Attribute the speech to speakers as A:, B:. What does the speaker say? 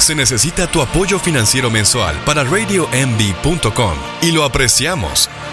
A: se necesita tu apoyo financiero mensual para RadioMD.com y lo apreciamos.